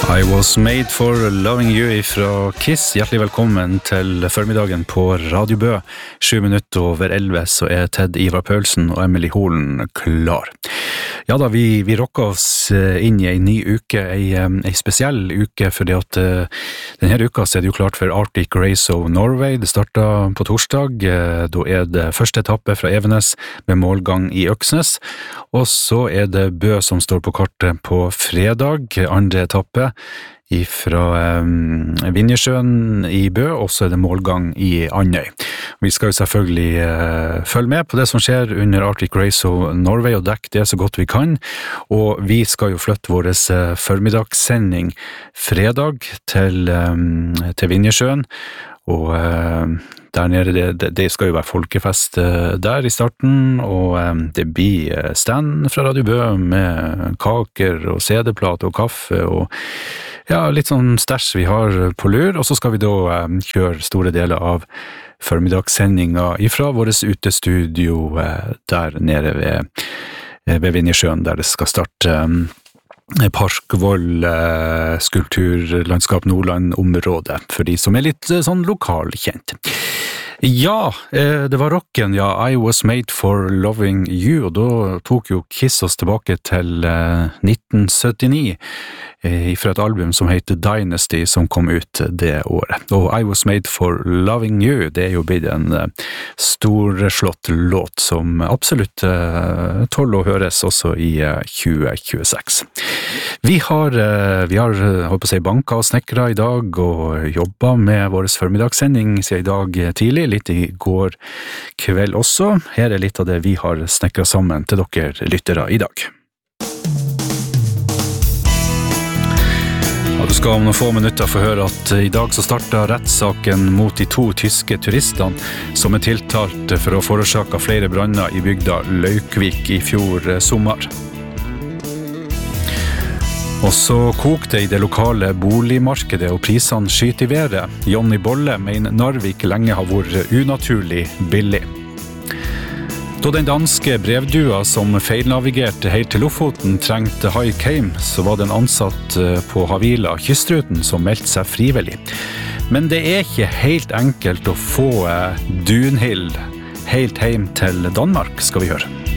I was made for loving you fra Kiss. Hjertelig velkommen til formiddagen på Radio Bø. 7 minutter over 11 så Ted Ivar Paulsen og Emily Holen klar. Ja da, vi rocker oss inn i en ny uke, en spesiell uke, fordi at denne uka så det jo klart for Arctic Race of Norway. Det startet på torsdag, da det første etappe fra Evenes med målgang i Øksnes, og så det Bø som står på kartet på fredag, andre etappe fra Vinjesjøen i Bø, og så det målgang i Andøy. Vi skal jo selvfølgelig følge med på det som skjer under Arctic Race of Norway og dekke det så godt vi kan, og vi skal jo flytte vår formiddagssending fredag til Vinjesjøen, og der nede, det skal jo være folkefest der i starten, og det blir stand fra Radio Bø med kaker og CD-plat og kaffe og ja, litt sånn stæsj vi har på lur, og så skal vi da kjøre store deler av formiddagssendinga ifra vårt utestudio der nede ved Vinjesjøen, der det skal starte Parkvoll Skulpturlandskap Nordland-området, for de som litt sånn lokalkjent. Ja, det var rocken, ja, I was made for loving you, og da tok jo Kiss oss tilbake til 1979, fra et album som heter Dynasty, som kom ut det året. Og I was made for loving you, det jo blitt en storslått låt som absolutt tåler å høres også i 2026. Vi har holdt på å si banka og snekra i dag, og jobbet med vår formiddagssending siden i dag tidlig, litt i går kveld også. Her litt av det vi har snekret sammen til dere lyttere i dag. Ja, du skal om noen få minutter få høre at i dag så startet rettssaken mot de 2 tyske turistene som tiltalt for å forårsake flere branner i bygda Laukvik i fjor sommer. Og så kokte i det lokale boligmarkedet og prisene skyter i været. Jonny Bolle mener Narvik lenge har vært unaturlig billig. Da den danske brevdua som feilnavigerte helt til Lofoten trengte high came, så var det en ansatt på Havila Kystruten som meldte seg frivillig. Men det ikke helt enkelt å få Dunhild helt hjem til Danmark, skal vi høre.